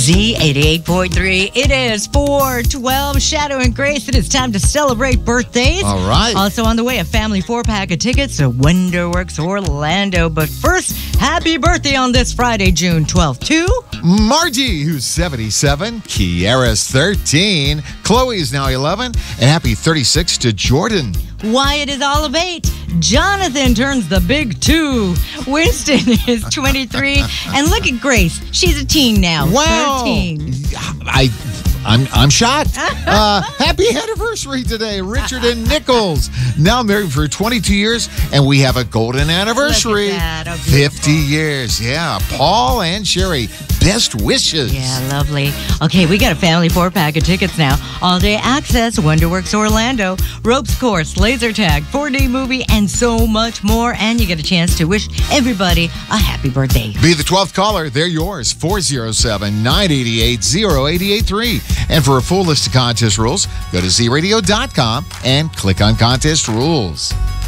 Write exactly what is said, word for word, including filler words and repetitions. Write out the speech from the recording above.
Z eighty-eight point three. It is four twelve. Shadow and Grace. It is time to celebrate birthdays. All right. Also on the way, a family four-pack of tickets to Wonderworks Orlando. But first, happy birthday on this Friday, June twelfth, to Margie, who's seventy-seven. Kiara's thirteen. Chloe is now eleven. And happy thirty-six to Jordan. Wyatt is all of eight. Jonathan turns the big two. Winston is twenty-three. And look at Grace. She's a teen now. Wow. thirteen. I, I'm, I'm shocked. Uh, happy anniversary today, Richard and Nichols. Now married for twenty-two years, and we have a golden anniversary. Look at that. Oh, beautiful. fifty years. Yeah. Paul and Sherry, best wishes. Yeah, lovely. Okay, we got a family four-pack of tickets now. All-day access, Wonderworks Orlando, ropes course, laser tag, four D movie, and so much more. And you get a chance to wish everybody a happy birthday. Be the twelfth caller. They're yours. four oh seven, nine eight eight, oh eight eight three. And for a full list of contest rules, go to z radio dot com and click on contest rules.